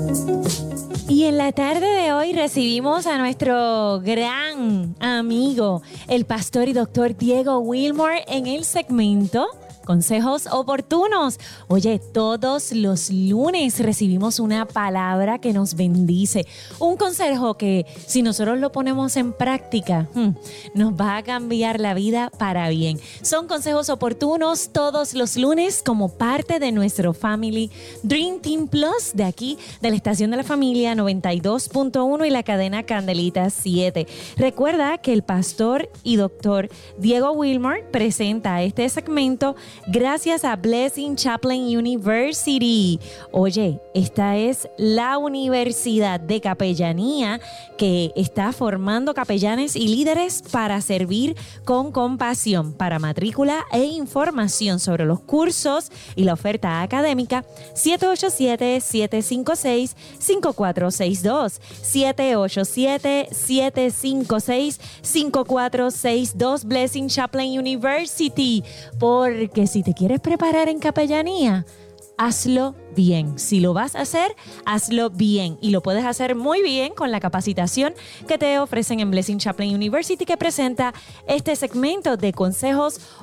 Y en la tarde de hoy recibimos a nuestro gran amigo, el pastor y doctor Diego Wilmore, en el segmento Consejos Oportunos. Oye, todos los lunes recibimos una palabra que nos bendice. Un consejo que, si nosotros lo ponemos en práctica, nos va a cambiar la vida para bien. Son consejos oportunos todos los lunes como parte de nuestro Family Dream Team Plus de aquí, de la estación de la familia 92.1 y la cadena Candelita 7. Recuerda que el pastor y doctor Diego Wilmore presenta este segmento gracias a Blessing Chaplain University. Oye, esta es la universidad de capellanía que está formando capellanes y líderes para servir con compasión. Para matrícula e información sobre los cursos y la oferta académica, 787-756-5462. 787-756-5462. Blessing Chaplain University. Porque si te quieres preparar en capellanía, hazlo bien. Si lo vas a hacer, hazlo bien. Y lo puedes hacer muy bien con la capacitación que te ofrecen en Blessing Chaplain University, que presenta este segmento de consejos